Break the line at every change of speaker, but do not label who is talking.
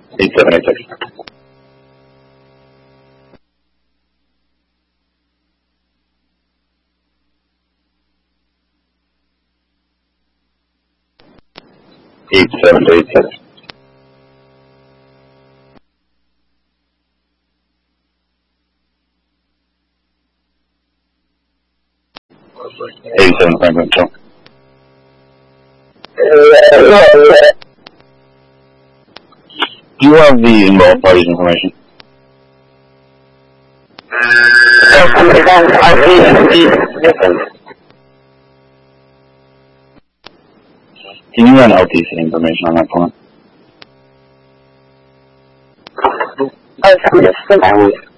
8786. Eight seven eight six. $87 Franklin Show. Do you have the involved parties information? Can you run LTC information on that phone?